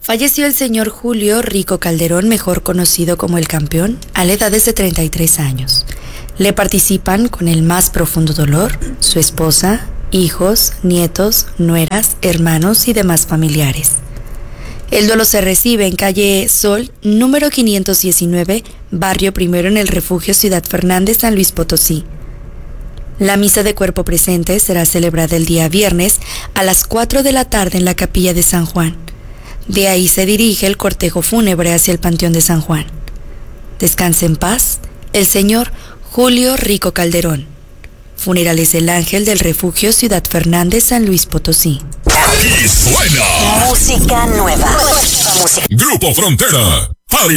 Falleció el señor Julio Rico Calderón, mejor conocido como El Campeón, a la edad de 33 años. Le participan con el más profundo dolor su esposa, hijos, nietos, nueras, hermanos y demás familiares. El duelo se recibe en calle Sol, número 519, barrio Primero, en el Refugio Ciudad Fernández, San Luis Potosí. La misa de cuerpo presente será celebrada el día viernes a las 4 de la tarde en la capilla de San Juan. De ahí se dirige el cortejo fúnebre hacia el Panteón de San Juan. Descanse en paz el señor Julio Rico Calderón. Funerales del Ángel del Refugio Ciudad Fernández, San Luis Potosí. Aquí suena música nueva. Grupo Frontera.